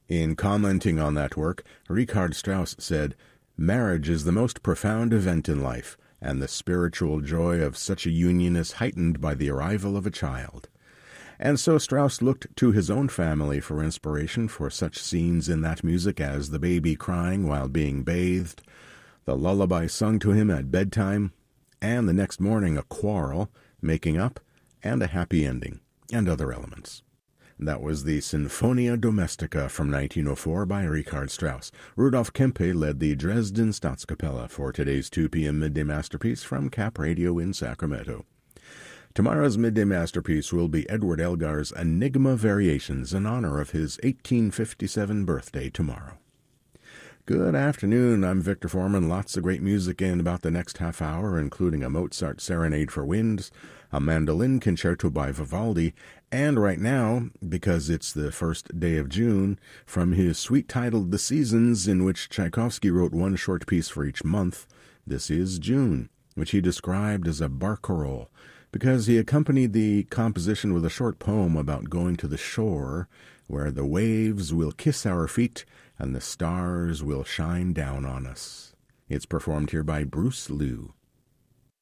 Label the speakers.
Speaker 1: In commenting on that work, Richard Strauss said, "Marriage is the most profound event in life, and the spiritual joy of such a union is heightened by the arrival of a child." And so Strauss looked to his own family for inspiration for such scenes in that music as the baby crying while being bathed, the lullaby sung to him at bedtime, and the next morning a quarrel, making up, and a happy ending, and other elements. That was the Sinfonia Domestica from 1904 by Richard Strauss. Rudolf Kempe led the Dresden Staatskapelle for today's 2 p.m. Midday Masterpiece from Cap Radio in Sacramento. Tomorrow's Midday Masterpiece will be Edward Elgar's Enigma Variations in honor of his 1857 birthday tomorrow. Good afternoon, I'm Victor Foreman. Lots of great music in about the next half hour, including a Mozart Serenade for Winds, a mandolin concerto by Vivaldi, and right now, because it's the first day of June, from his suite titled The Seasons, in which Tchaikovsky wrote one short piece for each month, this is June, which he described as a barcarolle, because he accompanied the composition with a short poem about going to the shore, where the waves will kiss our feet and the stars will shine down on us. It's performed here by Bruce Liu.